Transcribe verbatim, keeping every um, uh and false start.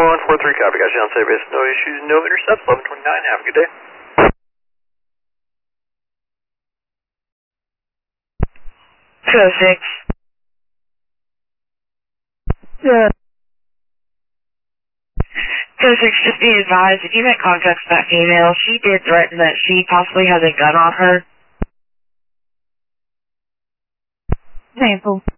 one four three, copy. Got you on base. No issues, no intercepts. eleven twenty-nine. Have a good day. two oh six. Yeah. two oh six, just be advised, if you make contact with that female, she did threaten that she possibly has a gun on her. Maple.